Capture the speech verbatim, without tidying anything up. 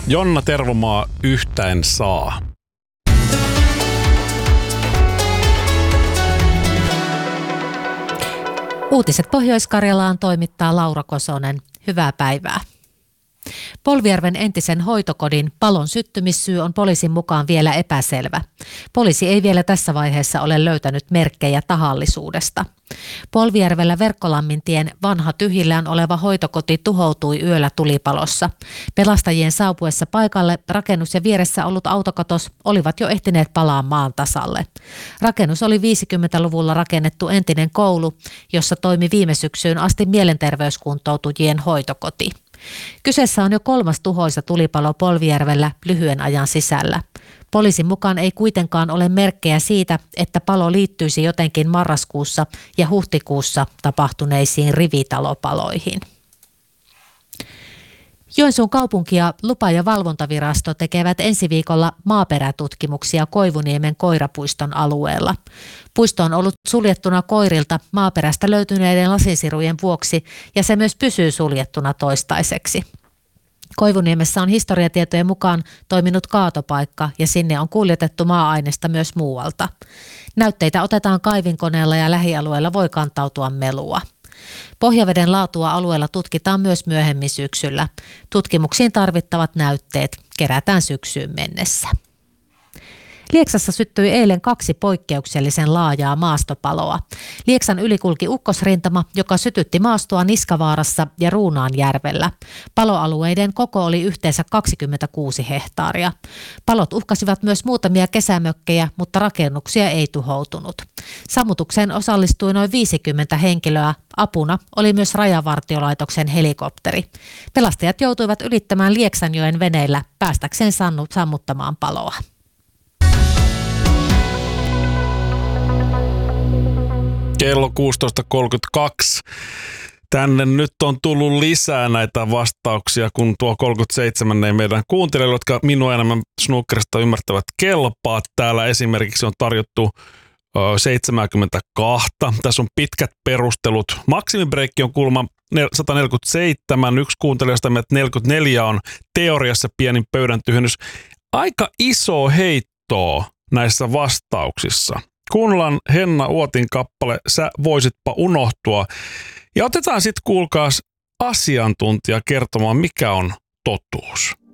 Jonna Tervomaa yhtä en saa. Uutiset Pohjois-Karjalaan toimittaa Laura Kosonen. Hyvää päivää. Polvijärven entisen hoitokodin palon syttymissyy on poliisin mukaan vielä epäselvä. Poliisi ei vielä tässä vaiheessa ole löytänyt merkkejä tahallisuudesta. Polvijärvellä Verkkolammintien vanha tyhjillään oleva hoitokoti tuhoutui yöllä tulipalossa. Pelastajien saapuessa paikalle rakennus ja vieressä ollut autokatos olivat jo ehtineet palaa maan tasalle. Rakennus oli viisikymmentäluvulla rakennettu entinen koulu, jossa toimi viime syksyyn asti mielenterveyskuntoutujien hoitokoti. Kyseessä on jo kolmas tuhoisa tulipalo Polvijärvellä lyhyen ajan sisällä. Poliisin mukaan ei kuitenkaan ole merkkejä siitä, että palo liittyisi jotenkin marraskuussa ja huhtikuussa tapahtuneisiin rivitalopaloihin. Joensuun kaupunki ja lupa- ja valvontavirasto tekevät ensi viikolla maaperätutkimuksia Koivuniemen koirapuiston alueella. Puisto on ollut suljettuna koirilta maaperästä löytyneiden lasinsirujen vuoksi ja se myös pysyy suljettuna toistaiseksi. Koivuniemessä on historiatietojen mukaan toiminut kaatopaikka ja sinne on kuljetettu maa-aineesta myös muualta. Näytteitä otetaan kaivinkoneella ja lähialueella voi kantautua melua. Pohjaveden laatua alueella tutkitaan myös myöhemmin syksyllä. Tutkimuksiin tarvittavat näytteet kerätään syksyyn mennessä. Lieksassa syttyi eilen kaksi poikkeuksellisen laajaa maastopaloa. Lieksan yli kulki ukkosrintama, joka sytytti maastoa Niskavaarassa ja Ruunaanjärvellä. Paloalueiden koko oli yhteensä kaksikymmentäkuusi hehtaaria. Palot uhkasivat myös muutamia kesämökkejä, mutta rakennuksia ei tuhoutunut. Sammutukseen osallistui noin viisikymmentä henkilöä. Apuna oli myös Rajavartiolaitoksen helikopteri. Pelastajat joutuivat ylittämään Lieksanjoen veneillä päästäkseen sammuttamaan paloa. Kello kuusitoista kolmekymmentäkaksi. Tänne nyt on tullut lisää näitä vastauksia, kun tuo kolmekymmentäseitsemän ei meidän kuuntelijoille, jotka minua enemmän snookerista ymmärtävät kelpaa. Täällä esimerkiksi on tarjottu ö, seitsemänkymmentäkaksi. Tässä on pitkät perustelut. Maksimibreikki on kuulemma sata neljäkymmentäseitsemän. Yksi kuuntelijasta että neljäkymmentäneljä on teoriassa pienin pöydän tyhjennys. Aika iso heittoa näissä vastauksissa. Kuunnellaan Henna Uotin kappale Sä voisitpa unohtua. Ja otetaan sitten kuulkaas asiantuntija kertomaan, mikä on totuus.